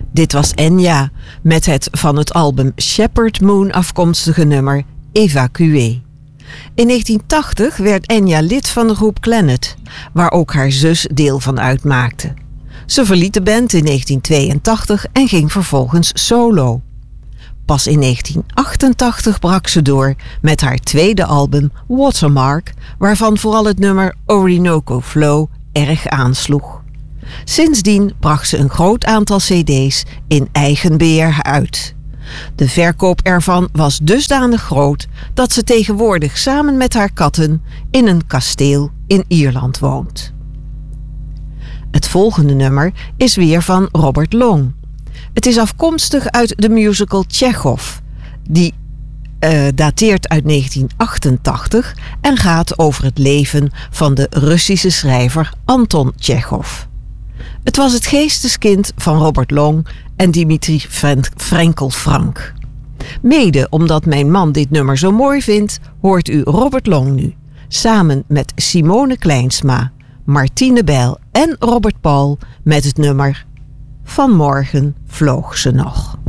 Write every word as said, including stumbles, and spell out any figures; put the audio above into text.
Dit was Enya met het van het album Shepherd Moon afkomstige nummer Evacuee. In negentien tachtig werd Enya lid van de groep Clannad, waar ook haar zus deel van uitmaakte. Ze verliet de band in negentien tweeëntachtig en ging vervolgens solo. Pas in negentien achtentachtig brak ze door met haar tweede album Watermark, waarvan vooral het nummer Orinoco Flow erg aansloeg. Sindsdien bracht ze een groot aantal cd's in eigen beheer uit. De verkoop ervan was dusdanig groot dat ze tegenwoordig samen met haar katten in een kasteel in Ierland woont. Het volgende nummer is weer van Robert Long. Het is afkomstig uit de musical Tchekhov, die uh, dateert uit negentien achtentachtig en gaat over het leven van de Russische schrijver Anton Tchekhov. Het was het geesteskind van Robert Long en Dimitri Frenkel Frank. Mede omdat mijn man dit nummer zo mooi vindt, hoort u Robert Long nu, samen met Simone Kleinsma, Martine Bijl en Robert Paul met het nummer Vanmorgen vloog ze nog.